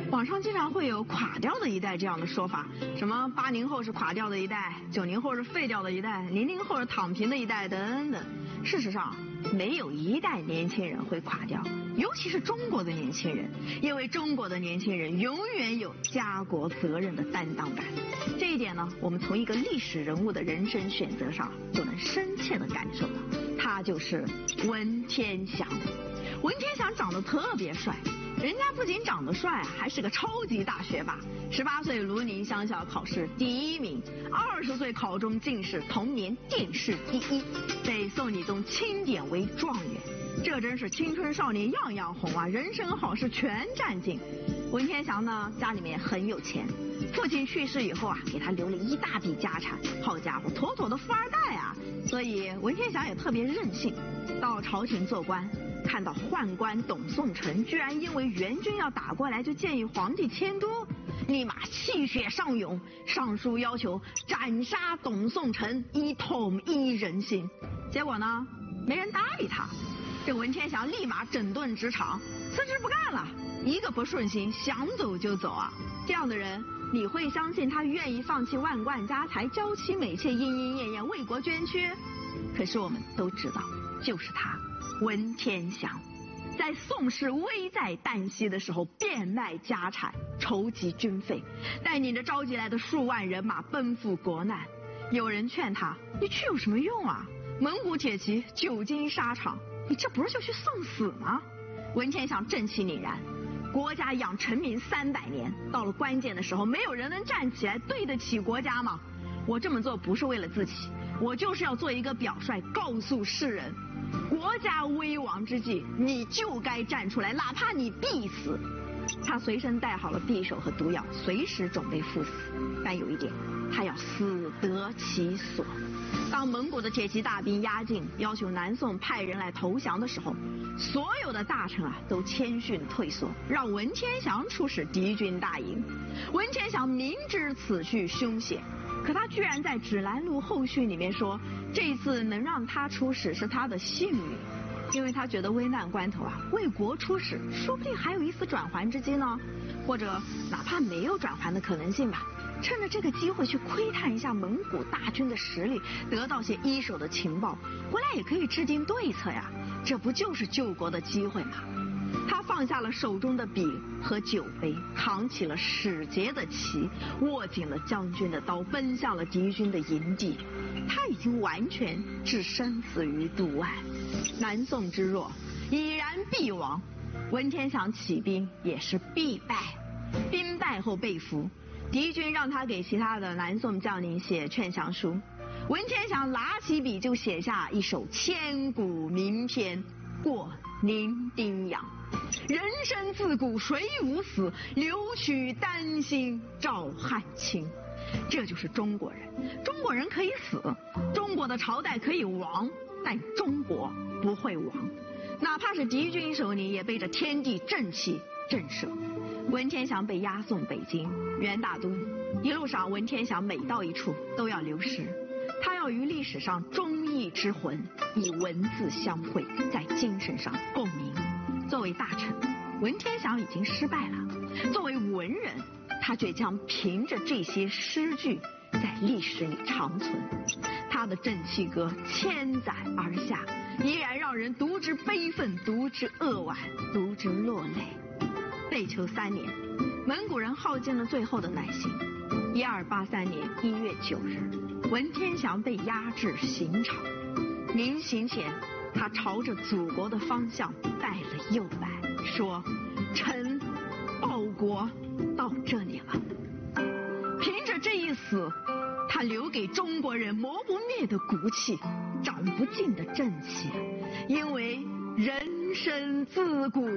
网上经常会有垮掉的一代这样的说法，什么80后是垮掉的一代，90后是废掉的一代，00后是躺平的一代等等。事实上，没有一代年轻人会垮掉，尤其是中国的年轻人，因为中国的年轻人永远有家国责任的担当感。这一点呢，我们从一个历史人物的人生选择上就能深切地感受到，他就是文天祥。文天祥长得特别帅，人家不仅长得帅，还是个超级大学霸。18岁庐宁乡校考试第1名，20岁考中进士，同年殿试第1，被宋理宗钦点为状元。这真是青春少年样样红啊，人生好事全占尽。文天祥呢，家里面很有钱，父亲去世以后啊，给他留了一大笔家产，好家伙，妥妥的富二代啊。所以文天祥也特别任性，到朝廷做官，看到宦官董宋臣居然因为元军要打过来，就建议皇帝迁都，立马气血上涌，上书要求斩杀董宋臣，以统一人心。结果呢，没人搭理他，这文天祥立马整顿职场，辞职不干了，一个不顺心想走就走啊。这样的人，你会相信他愿意放弃万贯家财，娇妻美妾，莺莺燕燕，为国捐躯？可是我们都知道，就是他文天祥，在宋氏危在旦夕的时候，变卖家产，筹集军费，带领着召集来的数万人马奔赴国难。有人劝他，你去有什么用啊？蒙古铁骑，久经沙场，你这不是就去送死吗？文天祥正气凛然，国家养臣民300年，到了关键的时候，没有人能站起来对得起国家吗？我这么做不是为了自己，我就是要做一个表率，告诉世人，国家危亡之际，你就该站出来，哪怕你必死。他随身带好了匕首和毒药，随时准备赴死。但有一点，他要死得其所。当蒙古的铁骑大兵压境，要求南宋派人来投降的时候，所有的大臣啊都谦逊退缩，让文天祥出使敌军大营。文天祥明知此去凶险，可他居然在《指南录》后续里面说，这次能让他出使是他的幸运，因为他觉得危难关头啊，为国出使，说不定还有一丝转圜之机呢，或者哪怕没有转圜的可能性吧。趁着这个机会去窥探一下蒙古大军的实力，得到些一手的情报，回来也可以制定对策呀。这不就是救国的机会吗？他放下了手中的笔和酒杯，扛起了使节的旗，握紧了将军的刀，奔向了敌军的营地。他已经完全置生死于度外。南宋之弱已然必亡，文天祥起兵也是必败。兵败后被俘，敌军让他给其他的南宋将领写劝降书，文天祥拿起笔就写下一首千古名篇《过零丁洋》。人生自古谁无死，留取丹心照汗青。这就是中国人，中国人可以死，中国的朝代可以亡，但中国不会亡。哪怕是敌军首领，也背着天地正气震慑。文天祥被押送北京元大都，一路上文天祥每到一处都要流失，他要与历史上忠义之魂以文字相会，在精神上共鸣。作为大臣，文天祥已经失败了；作为文人，他却将凭着这些诗句在历史里长存。他的正气歌千载而下，依然让人读之悲愤，读之扼腕，读之落泪。内丘3年，蒙古人耗尽了最后的耐心。1283年1月9日，文天祥被押至刑场。临行前，他朝着祖国的方向拜了右拜，说：“臣报国到这里了。”凭着这一死，他留给中国人磨不灭的骨气，长不尽的正气，因为人生自古